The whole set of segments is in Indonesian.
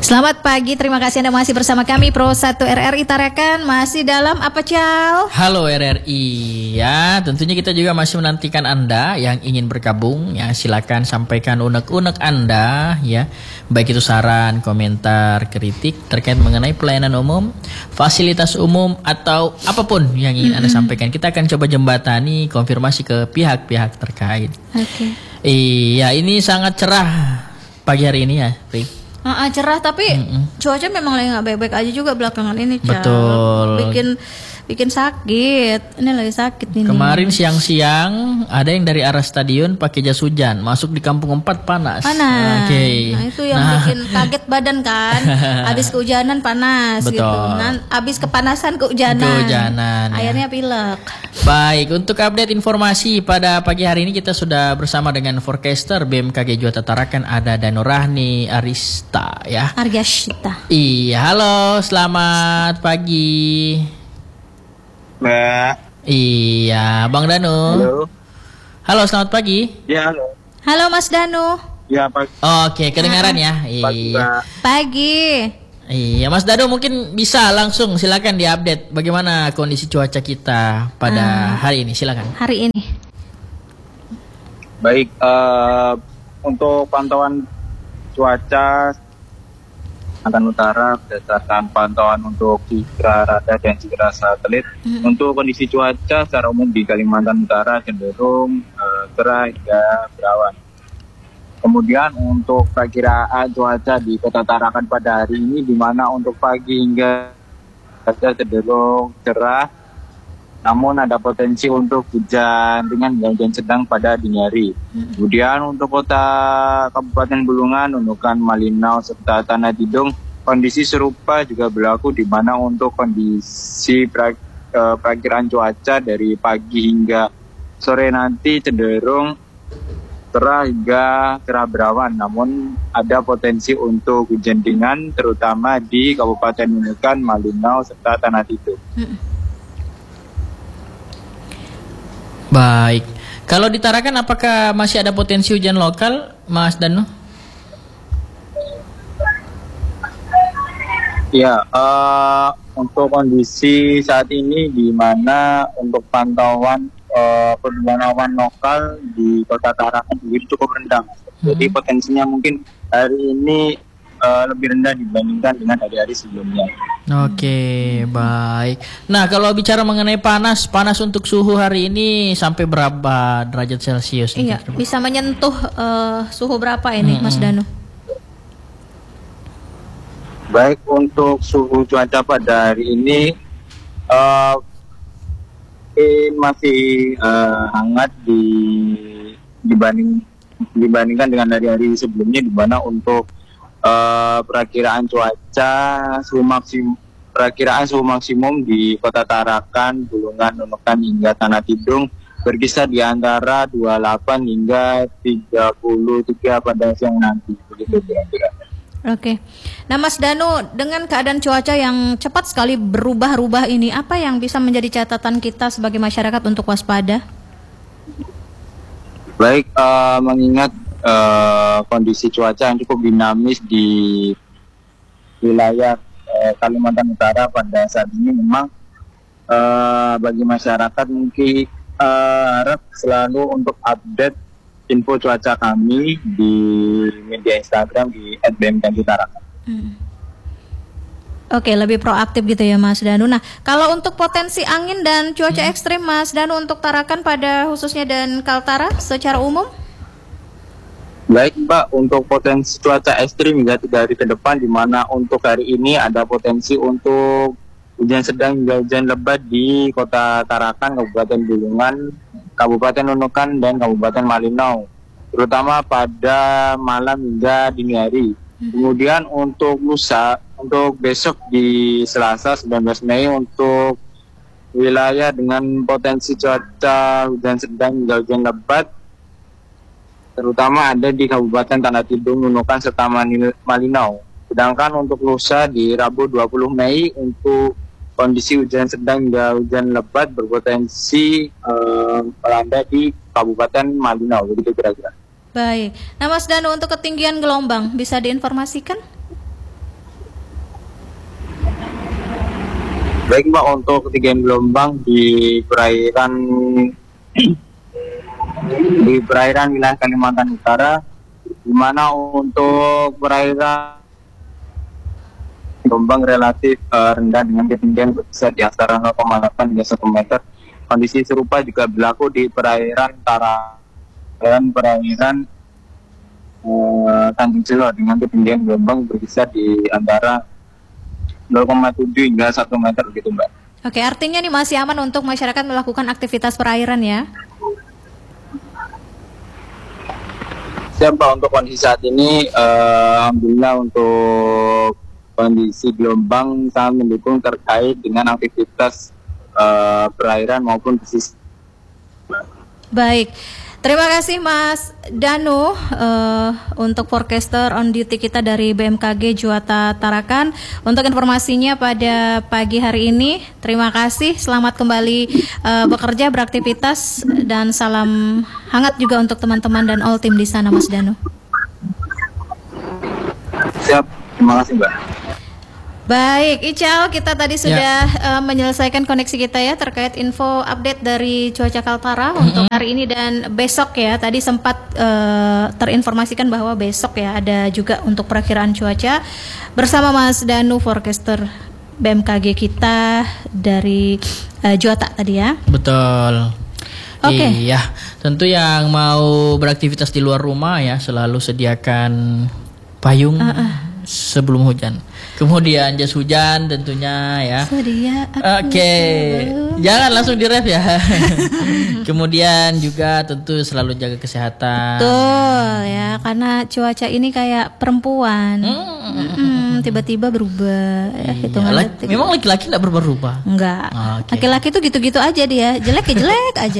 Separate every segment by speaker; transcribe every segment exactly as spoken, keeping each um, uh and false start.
Speaker 1: Selamat pagi, terima kasih Anda masih bersama kami Pro satu R R I Tarakan. Masih dalam apa Cal?
Speaker 2: Halo R R I. Ya, tentunya kita juga masih menantikan Anda yang ingin bergabung. Ya, silakan sampaikan unek-unek Anda ya. Baik itu saran, komentar, kritik terkait mengenai pelayanan umum, fasilitas umum atau apapun yang ingin mm-hmm. Anda sampaikan. Kita akan coba jembatani konfirmasi ke pihak-pihak terkait.
Speaker 1: Oke. Okay.
Speaker 2: Iya, ini sangat cerah pagi hari ini ya, Ri.
Speaker 1: Ah, cerah tapi Mm-mm. cuaca memang lagi nggak baik-baik aja juga belakangan ini, Cal.
Speaker 2: Betul.
Speaker 1: Bikin bikin sakit. Ini lagi sakit ini.
Speaker 2: Kemarin siang-siang ada yang dari arah stadion pakai jas hujan, masuk di kampung empat panas.
Speaker 1: Panas.
Speaker 2: Oke. Okay.
Speaker 1: Nah, itu yang nah. bikin kaget badan kan. Habis kehujanan panas.
Speaker 2: Betul.
Speaker 1: Gitu. Nah, habis kepanasan kehujanan.
Speaker 2: Kehujanan.
Speaker 1: Akhirnya
Speaker 2: ya.
Speaker 1: pilek.
Speaker 2: Baik, untuk update informasi pada pagi hari ini kita sudah bersama dengan forecaster B M K G Juata Tarakan, ada Danurahni Arista ya.
Speaker 1: Argyashita.
Speaker 2: Iya, halo, selamat pagi.
Speaker 3: Mbak.
Speaker 2: Iya, Bang Danu.
Speaker 3: Halo.
Speaker 2: Halo, selamat pagi.
Speaker 3: Ya, halo.
Speaker 1: Halo Mas Danu.
Speaker 3: Ya, pagi.
Speaker 2: Oke, kedengaran ya.
Speaker 3: Pagi,
Speaker 2: iya.
Speaker 1: Pagi.
Speaker 2: Iya, Mas Danu mungkin bisa langsung silakan diupdate bagaimana kondisi cuaca kita pada uh, hari ini, silakan.
Speaker 1: Hari ini.
Speaker 3: Baik, uh, untuk pantauan cuaca Kalimantan Utara berdasarkan pantauan untuk Citra Radar dan Citra Satelit. Hmm. Untuk kondisi cuaca secara umum di Kalimantan Utara cenderung uh, cerah hingga berawan. Kemudian untuk perkiraan cuaca di Kota Tarakan pada hari ini, di mana untuk pagi hingga cenderung cerah, namun ada potensi untuk hujan ringan hingga hujan sedang pada dini hari. Hmm. Kemudian untuk kota Kabupaten Bulungan, Nunukan, Malinau, serta Tanah Tidung, kondisi serupa juga berlaku, di mana untuk kondisi pra, uh, perakiraan cuaca dari pagi hingga sore nanti cenderung cerah hingga cerah berawan, namun ada potensi untuk hujan ringan terutama di Kabupaten Nunukan, Malinau, serta Tanah Tidung. Hmm.
Speaker 2: Baik, kalau di Tarakan apakah masih ada potensi hujan lokal, Mas Danu?
Speaker 3: Ya, uh, untuk kondisi saat ini di mana untuk pantauan uh, pertumbuhan awan lokal di Kota Tarakan sendiri cukup rendah. Hmm. Jadi potensinya mungkin hari ini uh, lebih rendah dibandingkan dengan hari-hari sebelumnya.
Speaker 2: Oke, baik. Nah, kalau bicara mengenai panas, panas untuk suhu hari ini sampai berapa derajat Celcius?
Speaker 1: Iya, bisa menyentuh uh, suhu berapa ini, hmm. Mas Danu?
Speaker 3: Baik, untuk suhu cuaca pada hari ini uh, masih uh, hangat di, dibanding dibandingkan dengan hari-hari sebelumnya, di mana untuk Uh, perakiraan cuaca suhu maksimum perakiraan suhu maksimum di Kota Tarakan, Bulungan, Nunukan hingga Tanah Tidung berkisar di antara dua puluh delapan hingga tiga puluh tiga pada siang nanti, begitu kira-kira.
Speaker 1: Oke. Nah, Mas Danu, dengan keadaan cuaca yang cepat sekali berubah-ubah ini, apa yang bisa menjadi catatan kita sebagai masyarakat untuk waspada?
Speaker 3: Baik, uh, mengingat Uh, kondisi cuaca yang cukup dinamis di wilayah uh, Kalimantan Utara pada saat ini, memang uh, bagi masyarakat mungkin uh, harap selalu untuk update info cuaca kami di media Instagram di et b m k g tarakan.
Speaker 1: Hmm. Oke, lebih proaktif gitu ya Mas Danu. Nah, kalau untuk potensi angin dan cuaca hmm. ekstrim Mas Danu untuk Tarakan pada khususnya dan Kaltara secara umum?
Speaker 3: Baik Mbak, untuk potensi cuaca ekstrim hingga tiga hari ke depan, di mana untuk hari ini ada potensi untuk hujan sedang hingga hujan lebat di Kota Tarakan, Kabupaten Bulungan, Kabupaten Nunukan, dan Kabupaten Malinau, terutama pada malam hingga dini hari. Kemudian untuk lusa, untuk besok di Selasa sembilan belas Mei, untuk wilayah dengan potensi cuaca hujan sedang hingga hujan lebat, terutama ada di Kabupaten Tanah Tidung, Nunukan, serta Malinau. Sedangkan untuk lusa di Rabu dua puluh Mei, untuk kondisi hujan sedang hingga hujan lebat berpotensi uh, melanda di Kabupaten Malinau, begitu kira-kira.
Speaker 1: Baik. Nah Mas Danu, untuk ketinggian gelombang bisa diinformasikan?
Speaker 3: Baik Mbak, untuk ketinggian gelombang di perairan di perairan wilayah Kalimantan Utara, di mana untuk perairan gelombang relatif uh, rendah dengan ketinggian berkisar di antara nol koma delapan hingga satu meter. Kondisi serupa juga berlaku di perairan Tara dan perairan uh, Tanjung Selor dengan ketinggian gelombang berkisar di antara nol koma tujuh hingga satu meter gitu Mbak.
Speaker 1: Oke, artinya nih masih aman untuk masyarakat melakukan aktivitas perairan ya?
Speaker 3: Siap Pak, untuk kondisi saat ini uh, Alhamdulillah untuk kondisi gelombang sangat mendukung terkait dengan aktivitas uh, perairan maupun pesisir.
Speaker 1: Baik. Terima kasih Mas Danu uh, untuk forecaster on duty kita dari B M K G Juwata Tarakan untuk informasinya pada pagi hari ini. Terima kasih, selamat kembali uh, bekerja, beraktivitas, dan salam hangat juga untuk teman-teman dan all tim di sana Mas Danu.
Speaker 3: Siap, terima kasih Mbak.
Speaker 1: Baik, Ical, kita tadi sudah
Speaker 2: Ya.
Speaker 1: uh, menyelesaikan koneksi kita ya terkait info update dari cuaca Kaltara mm-hmm. untuk hari ini dan besok ya. Tadi sempat uh, terinformasikan bahwa besok ya ada juga untuk perakiraan cuaca bersama Mas Danu forecaster B M K G kita dari uh, Juwata tadi ya.
Speaker 2: Betul.
Speaker 1: Oke. Okay.
Speaker 2: Iya, tentu yang mau beraktivitas di luar rumah ya selalu sediakan payung uh-uh. sebelum hujan. Kemudian jas hujan tentunya ya.
Speaker 1: Sedia.
Speaker 2: Oke, okay. Jangan langsung di-ref ya. Kemudian juga tentu selalu jaga kesehatan.
Speaker 1: Betul ya, karena cuaca ini kayak perempuan. Hmm. Hmm, tiba-tiba berubah. Ya,
Speaker 2: iya, laki, memang laki-laki nggak berubah-ubah.
Speaker 1: Enggak.
Speaker 2: Okay.
Speaker 1: Laki-laki tuh gitu-gitu aja dia. Jelek ya jelek aja.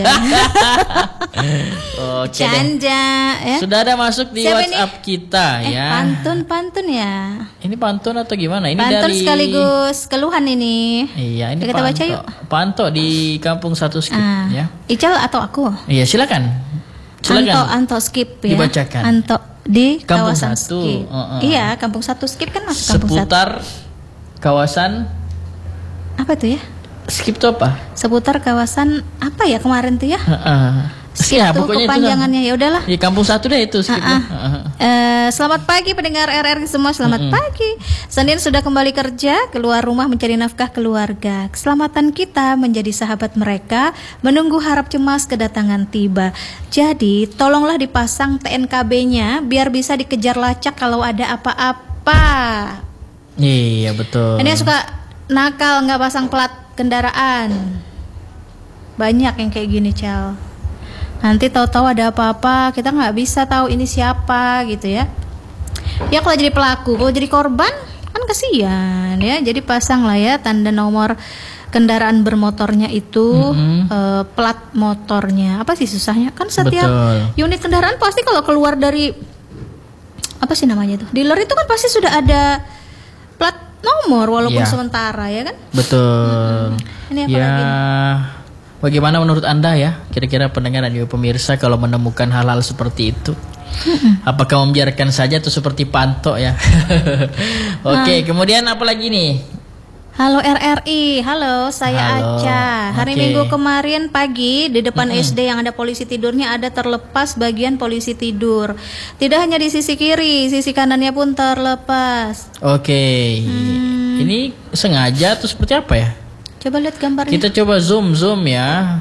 Speaker 2: Oke.
Speaker 1: Canda ya.
Speaker 2: Sudah ada masuk di
Speaker 1: Siapa
Speaker 2: WhatsApp
Speaker 1: ini?
Speaker 2: kita
Speaker 1: eh,
Speaker 2: ya.
Speaker 1: Pantun-pantun ya.
Speaker 2: Ini pantun atau gimana? Ini
Speaker 1: pantun
Speaker 2: dari
Speaker 1: sekaligus keluhan ini.
Speaker 2: Iya, ini
Speaker 1: kita
Speaker 2: panto.
Speaker 1: baca yuk.
Speaker 2: Panto di Kampung Satu Skip
Speaker 1: ah.
Speaker 2: ya.
Speaker 1: Ical atau aku?
Speaker 2: Iya, silakan. Silakan.
Speaker 1: Anto Anto Skip ya.
Speaker 2: Dibacakan.
Speaker 1: Anto di
Speaker 2: Kampung
Speaker 1: kawasan
Speaker 2: Satu.
Speaker 1: Skip.
Speaker 2: Uh-uh.
Speaker 1: Iya, Kampung Satu Skip kan masuk Kampung
Speaker 2: Seputar
Speaker 1: Satu.
Speaker 2: kawasan
Speaker 1: apa tuh ya?
Speaker 2: Skip itu apa?
Speaker 1: Seputar kawasan apa ya kemarin tuh ya?
Speaker 2: Uh-uh.
Speaker 1: Skip
Speaker 2: ya,
Speaker 1: tuh kepanjangannya ya udahlah.
Speaker 2: Di Kampung Satu deh itu skip.
Speaker 1: Uh-uh. Uh-uh. Uh, selamat pagi pendengar R R semua, selamat uh-uh. pagi. Senin sudah kembali kerja, keluar rumah mencari nafkah keluarga. Keselamatan kita menjadi sahabat mereka, menunggu harap cemas kedatangan tiba. Jadi, tolonglah dipasang T N K B-nya biar bisa dikejar lacak kalau ada apa-apa.
Speaker 2: Iya, betul.
Speaker 1: Ini yang suka nakal nggak pasang plat kendaraan. Banyak yang kayak gini, Cal. Nanti tahu-tahu ada apa-apa, kita nggak bisa tahu ini siapa gitu ya. Ya kalau jadi pelaku, kalau jadi korban kan kasihan ya. Jadi pasang lah ya tanda nomor kendaraan bermotornya itu, mm-hmm. uh, plat motornya. Apa sih susahnya? Kan setiap Betul. unit kendaraan pasti kalau keluar dari apa sih namanya itu? Dealer itu kan pasti sudah ada plat nomor walaupun ya. sementara ya kan?
Speaker 2: Betul.
Speaker 1: Mm-hmm. Ini apa
Speaker 2: ya.
Speaker 1: lagi?
Speaker 2: Bagaimana menurut Anda ya, kira-kira pendengar dan juga pemirsa kalau menemukan hal-hal seperti itu? Apakah membiarkan saja atau seperti Panto ya? Oke, okay, nah. Kemudian apa lagi nih?
Speaker 1: Halo R R I, halo saya
Speaker 2: halo.
Speaker 1: Aca. Hari okay. Minggu kemarin pagi di depan mm-hmm. S D yang ada polisi tidurnya ada terlepas bagian polisi tidur. Tidak hanya di sisi kiri, sisi kanannya pun terlepas.
Speaker 2: Oke, okay. hmm. Ini sengaja atau seperti apa ya?
Speaker 1: Coba lihat gambarnya.
Speaker 2: Kita coba zoom zoom ya.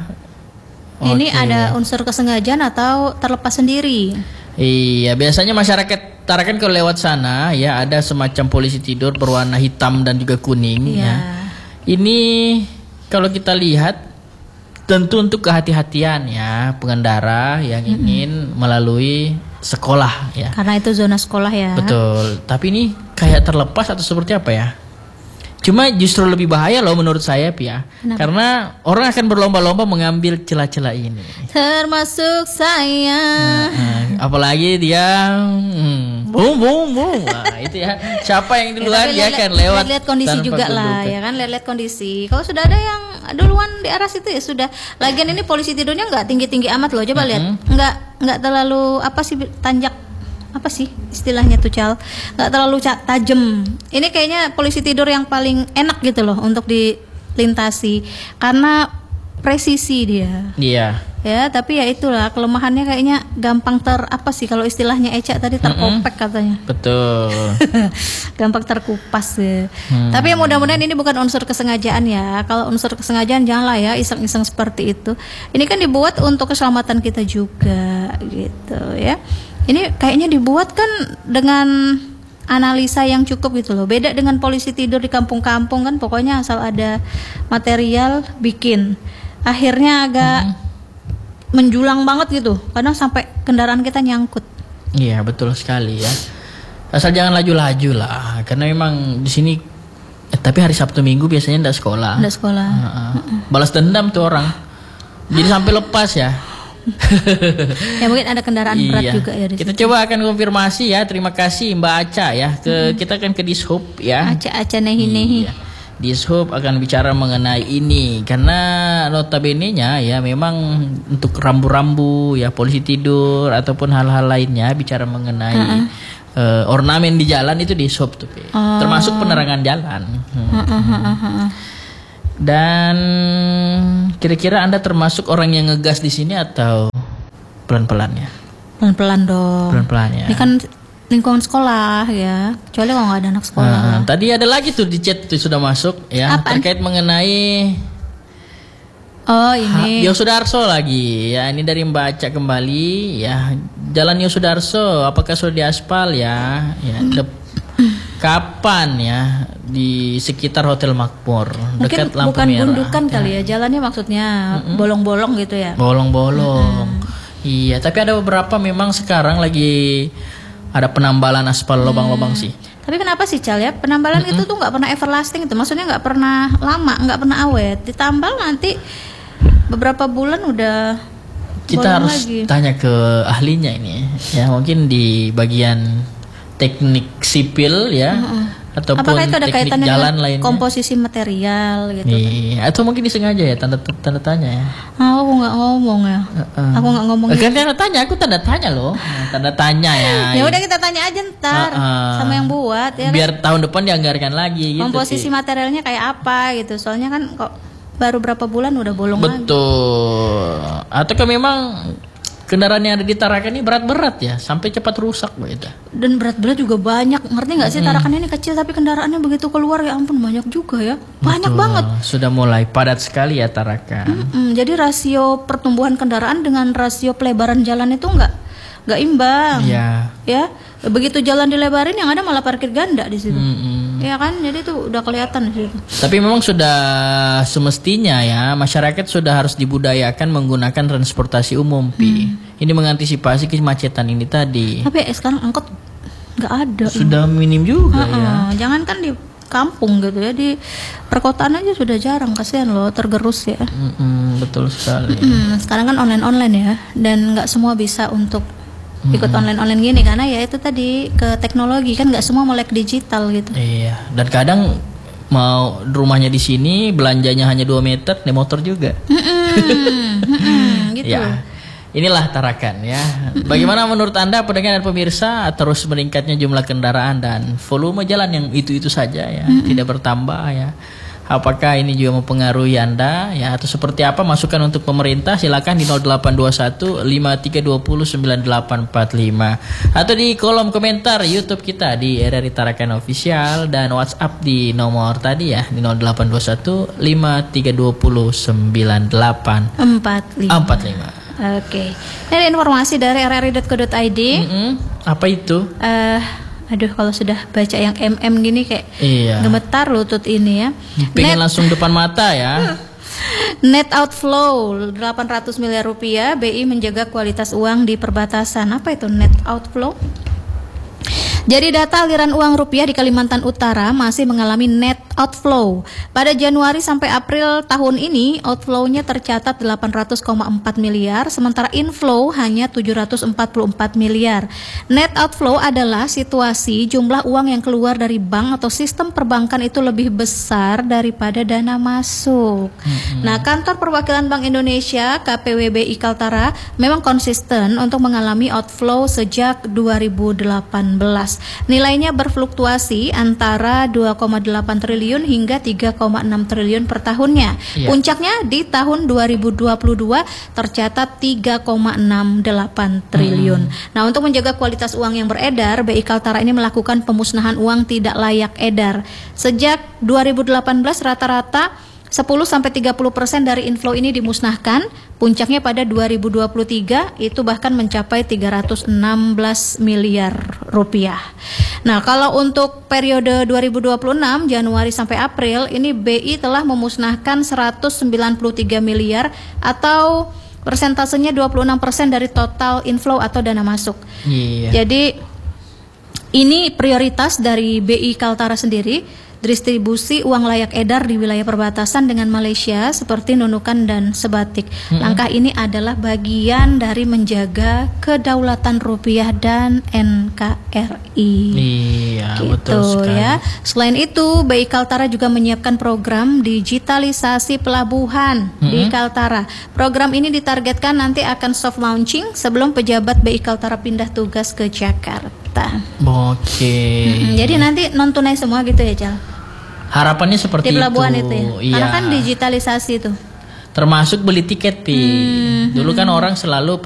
Speaker 1: Ini
Speaker 2: okay.
Speaker 1: ada unsur kesengajaan atau terlepas sendiri?
Speaker 2: Iya, biasanya masyarakat Tarakan kalau lewat sana ya ada semacam polisi tidur berwarna hitam dan juga kuning.
Speaker 1: Iya.
Speaker 2: Ya. Ini kalau kita lihat tentu untuk kehati-hatian ya pengendara yang mm-hmm. ingin melalui sekolah ya.
Speaker 1: Karena itu zona sekolah ya.
Speaker 2: Betul. Tapi ini kayak terlepas atau seperti apa ya? Cuma justru lebih bahaya loh menurut saya Pia. Kenapa? Karena orang akan berlomba-lomba mengambil celah-celah ini.
Speaker 1: Termasuk saya.
Speaker 2: Nah, nah, apalagi dia hmm, boom boom boom. Nah, itu ya. Siapa yang duluan ya, dia akan lewat.
Speaker 1: Lihat kondisi juga lah ya kan, lihat kondisi. Kalau sudah ada yang duluan di arah situ ya sudah. Lagian ini polisi tidurnya nggak tinggi-tinggi amat loh. Coba mm-hmm. lihat. Nggak nggak terlalu apa sih tanjak. Apa sih istilahnya tuh Cal, nggak terlalu tajam. Ini kayaknya polisi tidur yang paling enak gitu loh untuk di lintasi karena presisi dia.
Speaker 2: Iya.
Speaker 1: Ya, tapi ya itulah kelemahannya kayaknya gampang ter apa sih kalau istilahnya Eca tadi terkopek katanya.
Speaker 2: Betul.
Speaker 1: Gampang terkupas ya.
Speaker 2: Hmm.
Speaker 1: Tapi ya mudah-mudahan ini bukan unsur kesengajaan ya. Kalau unsur kesengajaan janganlah ya iseng-iseng seperti itu. Ini kan dibuat untuk keselamatan kita juga gitu ya. Ini kayaknya dibuat kan dengan analisa yang cukup gitu loh. Beda dengan polisi tidur di kampung-kampung kan pokoknya asal ada material bikin. Akhirnya agak hmm. menjulang banget gitu. Kadang sampai kendaraan kita nyangkut.
Speaker 2: Iya, betul sekali ya. Asal jangan laju-laju lah, karena memang di sini eh, tapi hari Sabtu Minggu biasanya enggak sekolah.
Speaker 1: Enggak sekolah.
Speaker 2: Uh-uh. Balas dendam tuh orang. Jadi sampai lepas ya.
Speaker 1: Ya mungkin ada kendaraan berat
Speaker 2: iya.
Speaker 1: juga ya di
Speaker 2: Kita
Speaker 1: situ.
Speaker 2: coba akan konfirmasi ya. Terima kasih Mbak Aca ya. Ke
Speaker 1: hmm.
Speaker 2: kita kan ke Dishub ya.
Speaker 1: Aca-aca nehi-nehi.
Speaker 2: Iya. Dishub akan bicara mengenai ini karena notabene-nya ya memang untuk rambu-rambu ya polisi tidur ataupun hal-hal lainnya bicara mengenai uh-uh. uh, ornamen di jalan itu Dishub tuh. Oh. Termasuk penerangan jalan. Hmm. Uh-uh, uh-uh. Dan kira-kira Anda termasuk orang yang ngegas di sini atau pelan-pelan ya?
Speaker 1: Pelan-pelan dong.
Speaker 2: Pelan-pelan ya.
Speaker 1: Ini kan lingkungan sekolah ya. Kecuali kalau nggak ada anak sekolah.
Speaker 2: Uh, tadi ada lagi tuh di chat tuh sudah masuk ya. Apaan? Terkait mengenai
Speaker 1: Oh ini.
Speaker 2: Ha, Yosudarso lagi ya. Ini dari Mbak Aca kembali ya. Jalan Yosudarso apakah sudah diaspal ya? Ya. De- Kapan ya di sekitar Hotel Makmur
Speaker 1: mungkin
Speaker 2: dekat lampu
Speaker 1: bukan
Speaker 2: merah.
Speaker 1: Gundukan ya. Kali ya jalannya maksudnya mm-mm. bolong-bolong gitu ya.
Speaker 2: Bolong-bolong.
Speaker 1: Mm-mm.
Speaker 2: Iya, tapi ada beberapa memang sekarang lagi ada penambalan aspal lubang-lubang
Speaker 1: hmm.
Speaker 2: sih.
Speaker 1: Tapi kenapa sih Cal ya penambalan mm-mm. itu tuh nggak pernah everlasting itu, maksudnya nggak pernah lama, nggak pernah awet. Ditambal nanti beberapa bulan udah.
Speaker 2: Kita harus
Speaker 1: lagi.
Speaker 2: Tanya ke ahlinya ini ya, mungkin di bagian teknik sipil ya, uh-uh. ataupun
Speaker 1: apakah itu ada
Speaker 2: teknik
Speaker 1: kaitannya
Speaker 2: jalan
Speaker 1: dengan
Speaker 2: lainnya,
Speaker 1: komposisi material gitu?
Speaker 2: Iya, atau mungkin disengaja ya tanda tanda tanya ya.
Speaker 1: Ah, aku nggak ngomong ya, uh-uh. aku nggak ngomong.
Speaker 2: Kan tanda tanya, aku tanda tanya loh, tanda tanya ya.
Speaker 1: Ya udah kita tanya aja ntar uh-uh. sama yang buat ya.
Speaker 2: Biar
Speaker 1: kan?
Speaker 2: Tahun depan dianggarkan lagi. Gitu,
Speaker 1: komposisi
Speaker 2: sih.
Speaker 1: materialnya kayak apa gitu, soalnya kan kok baru berapa bulan udah bolong
Speaker 2: betul.
Speaker 1: lagi.
Speaker 2: Betul. Ataukah memang kendaraan yang ada di Tarakan ini berat-berat ya, sampai cepat rusak begitu.
Speaker 1: Dan berat-berat juga banyak, ngerti nggak sih?
Speaker 2: Hmm.
Speaker 1: Tarakan ini kecil tapi kendaraannya begitu keluar ya ampun banyak juga ya, banyak
Speaker 2: betul.
Speaker 1: banget.
Speaker 2: Sudah mulai padat sekali ya Tarakan.
Speaker 1: Mm-mm, jadi rasio pertumbuhan kendaraan dengan rasio pelebaran jalan itu nggak nggak imbang.
Speaker 2: Iya.
Speaker 1: Ya, begitu jalan dilebarin yang ada malah parkir ganda di situ.
Speaker 2: Mm-mm.
Speaker 1: Ya kan, jadi itu udah kelihatan di situ.
Speaker 2: Tapi memang sudah semestinya ya masyarakat sudah harus dibudayakan menggunakan transportasi umum, Pi. Hmm. Ini mengantisipasi kemacetan ini tadi.
Speaker 1: Tapi eh, sekarang angkot nggak ada.
Speaker 2: Sudah minim juga
Speaker 1: uh-uh.
Speaker 2: ya.
Speaker 1: Jangan kan di kampung gitu ya, di perkotaan aja sudah jarang, kasihan loh, tergerus ya.
Speaker 2: Mm-mm, betul sekali.
Speaker 1: Mm, sekarang kan online-online ya, dan nggak semua bisa untuk ikut mm-hmm. online-online gini karena ya itu tadi ke teknologi kan, nggak semua melek digital gitu.
Speaker 2: Iya, dan kadang mau rumahnya di sini belanjanya hanya dua meter, naik motor juga.
Speaker 1: Mm-mm, mm-mm, gitu.
Speaker 2: Ya, inilah Tarakan ya. Bagaimana menurut Anda pendengar dan pemirsa, terus meningkatnya jumlah kendaraan dan volume jalan yang itu-itu saja ya, mm-hmm. tidak bertambah ya. Apakah ini juga mempengaruhi Anda ya, atau seperti apa masukan untuk pemerintah? Silakan di nol delapan dua satu lima tiga dua nol sembilan delapan empat lima atau di kolom komentar YouTube kita di R R I Tarakan Official, dan WhatsApp di nomor tadi ya di nol delapan dua satu lima tiga dua nol sembilan delapan
Speaker 1: empat lima. Oke. Ini ada informasi dari r r i dot co dot i d.
Speaker 2: Mm-hmm. Apa itu?
Speaker 1: Uh, Aduh, kalau sudah baca yang M M gini kayak
Speaker 2: iya.
Speaker 1: gemetar lutut ini ya.
Speaker 2: Pengen
Speaker 1: Net,
Speaker 2: langsung depan mata ya.
Speaker 1: Net outflow delapan ratus miliar rupiah, B I menjaga kualitas uang di perbatasan. Apa itu net outflow? Jadi data aliran uang rupiah di Kalimantan Utara masih mengalami net outflow. Pada Januari sampai April tahun ini, outflow-nya tercatat delapan ratus koma empat miliar, sementara inflow hanya tujuh ratus empat puluh empat miliar. Net outflow adalah situasi jumlah uang yang keluar dari bank atau sistem perbankan itu lebih besar daripada dana masuk. Mm-hmm. Nah, kantor perwakilan Bank Indonesia K P W B I Kaltara memang konsisten untuk mengalami outflow sejak dua ribu delapan belas. Nilainya berfluktuasi antara dua koma delapan triliun triliun hingga tiga koma enam triliun per tahunnya.
Speaker 2: Iya.
Speaker 1: Puncaknya di tahun dua ribu dua puluh dua tercatat tiga koma enam delapan triliun.
Speaker 2: Hmm.
Speaker 1: Nah, untuk menjaga kualitas uang yang beredar, B I Kaltara ini melakukan pemusnahan uang tidak layak edar. Sejak dua ribu delapan belas rata-rata sepuluh sampai tiga puluh persen dari inflow ini dimusnahkan. Puncaknya pada dua ribu dua puluh tiga itu bahkan mencapai tiga ratus enam belas miliar rupiah. Nah, kalau untuk periode dua ribu dua puluh enam Januari sampai April ini B I telah memusnahkan seratus sembilan puluh tiga miliar atau persentasenya dua puluh enam persen dari total inflow atau dana masuk.
Speaker 2: Iya.
Speaker 1: Jadi ini prioritas dari B I Kaltara sendiri, distribusi uang layak edar di wilayah perbatasan dengan Malaysia seperti Nunukan dan Sebatik. Mm-hmm. Langkah ini adalah bagian dari menjaga kedaulatan rupiah dan N K R I.
Speaker 2: Iya,
Speaker 1: gitu,
Speaker 2: betul sekali.
Speaker 1: Ya. Selain itu, B I Kaltara juga menyiapkan program digitalisasi pelabuhan mm-hmm. di Kaltara. Program ini ditargetkan nanti akan soft launching sebelum pejabat B I Kaltara pindah tugas ke Jakarta.
Speaker 2: Oke.
Speaker 1: Hmm, jadi nanti non tunai semua gitu ya, Cal?
Speaker 2: Harapannya seperti
Speaker 1: di pelabuhan
Speaker 2: itu.
Speaker 1: itu ya.
Speaker 2: Iya.
Speaker 1: Karena kan digitalisasi itu.
Speaker 2: Termasuk beli tiket, Pi.
Speaker 1: Hmm,
Speaker 2: Dulu kan orang selalu